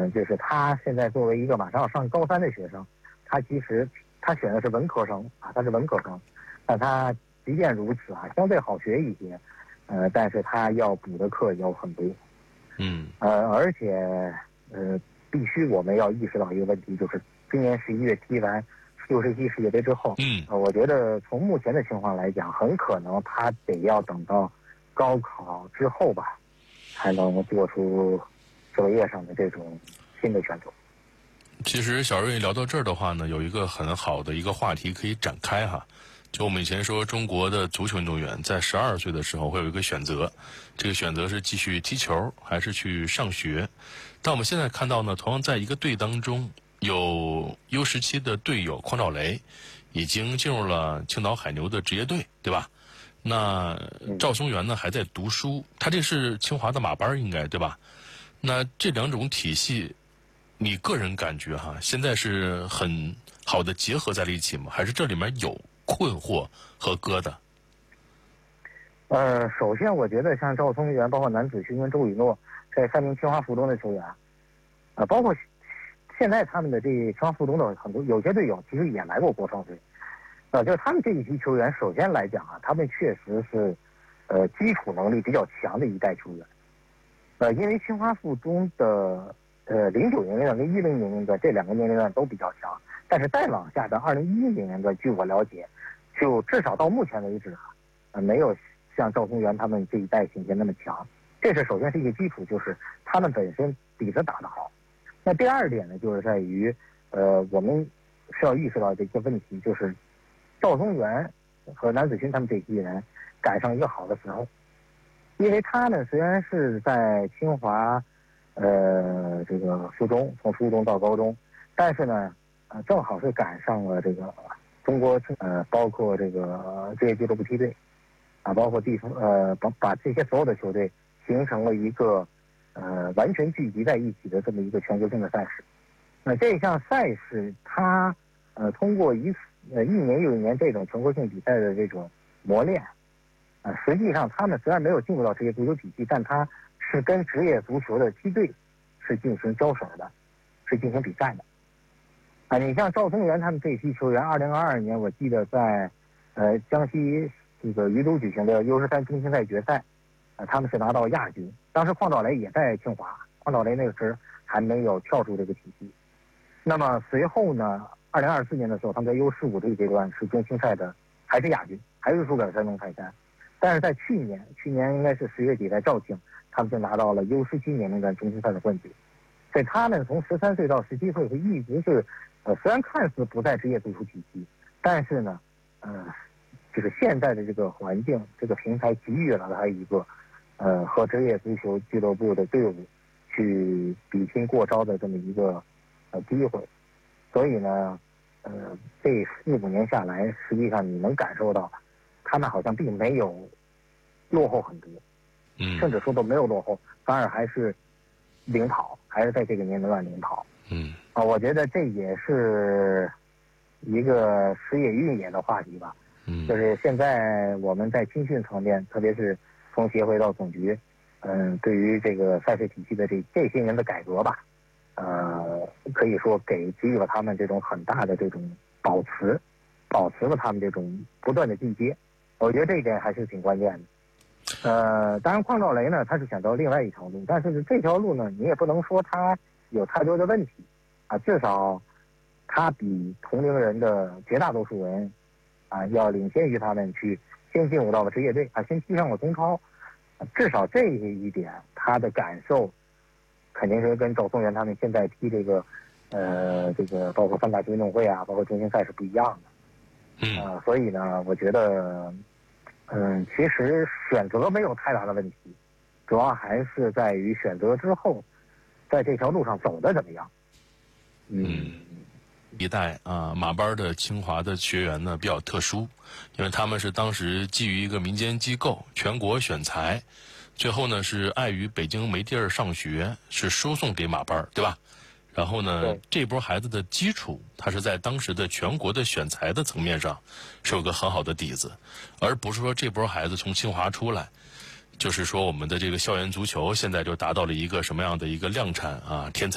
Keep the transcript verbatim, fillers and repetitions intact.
嗯，就是他现在作为一个马上要上高三的学生，他其实他选的是文科生啊，他是文科生，但他即便如此啊，相对好学一些，呃，但是他要补的课有很多， 嗯， 呃，而且呃，必须我们要意识到一个问题，就是今年十一月踢完六十七世界杯之后， 嗯， 呃，我觉得从目前的情况来讲，很可能他得要等到高考之后吧，才能做出作业上的这种新的选择。 其实小瑞聊到这儿的话呢，有一个很好的一个话题可以展开哈。就我们以前说，中国的足球运动员在十二岁的时候会有一个选择，这个选择是继续踢球还是去上学。但我们现在看到呢，同样在一个队当中，有 U 十七的队友匡兆雷已经进入了青岛海牛的职业队，对吧？那赵松元呢还在读书，他这是清华的马班应该对吧？那这两种体系，你个人感觉哈，现在是很好的结合在了一起吗？还是这里面有困惑和疙瘩？ 呃，首先我觉得像赵松元，包括南子勋跟周雨诺这三名清华附中的球员，呃，包括现在他们的这清华附中的很多有些队友其实也来过国少队，呃，就是他们这一批球员，首先来讲啊，他们确实是呃基础能力比较强的一代球员，呃，因为清华附中的呃零九年龄段跟一零年龄段这两个年龄段都比较强，但是再往下的二零一零年段，据我了解，就至少到目前为止啊，呃，没有像赵松元他们这一代型那么强。这是首先是一个基础，就是他们本身底子打得好。那第二点呢，就是在于呃，我们需要意识到这个问题，就是赵松元和南子勋他们这批人赶上一个好的时候，因为他呢虽然是在清华呃这个附中，从初中到高中，但是呢呃正好是赶上了这个中国呃包括这个职业俱乐部梯队啊，包括地方呃把把这些所有的球队形成了一个呃完全聚集在一起的这么一个全国性的赛事。那这项赛事它呃通过一呃一年又一年这种全国性比赛的这种磨练，啊、呃，实际上他们虽然没有进入到职业足球体系，但他是跟职业足球的梯队是进行交手的，是进行比赛的。啊，你像赵松元他们这批球员，二零二二年我记得在呃江西这个余都举行的 U 十三中青赛决赛，呃，他们是拿到亚军。当时邝兆雷也在清华，邝兆雷那个时还没有跳出这个体系。那么随后呢，二零二四年的时候，他们在 U 十五这个阶段是中青赛的还是亚军，还是输给了山东泰山。但是在去年，去年应该是十月底在肇庆，他们就拿到了 U 十七年龄段中青赛的冠军。所以他们从十三岁到十七岁，是一直是，呃，虽然看似不在职业足球体系，但是呢，呃，就是现在的这个环境、这个平台给予了他一个，呃，和职业足球俱乐部的队伍去比拼过招的这么一个呃机会。所以呢，呃，这四五年下来，实际上你能感受到，他们好像并没有落后很多， 嗯， 甚至说都没有落后，反而还是领跑，还是在这个年龄段领跑。 嗯， 啊，我觉得这也是一个时也运也的话题吧。 嗯， 就是现在我们在青训层面，特别是从协会到总局，嗯、呃，对于这个赛事体系的这这些年的改革吧，呃，可以说给给予了他们这种很大的这种保持，保持了他们这种不断的进阶。我觉得这一点还是挺关键的。呃，当然邝兆雷呢，他是选择另外一条路，但是这条路呢，你也不能说他有太多的问题啊，至少他比同龄人的绝大多数人啊要领先于他们，去先进入到了职业队啊，先踢上了中超，啊、至少这一点他的感受肯定是跟赵松元他们现在踢这个呃这个包括三大运动会啊，包括中青赛是不一样的。 嗯， 呃，所以呢，我觉得。嗯，其实选择没有太大的问题，主要还是在于选择之后，在这条路上走的怎么样。 嗯，一代啊，马班的清华的学员呢比较特殊，因为他们是当时基于一个民间机构全国选材，最后呢是碍于北京没地儿上学，是输送给马班，对吧？然后呢，这波孩子的基础，他是在当时的全国的选材的层面上，是有个很好的底子，而不是说这波孩子从清华出来，就是说我们的这个校园足球现在就达到了一个什么样的一个量产啊，天才。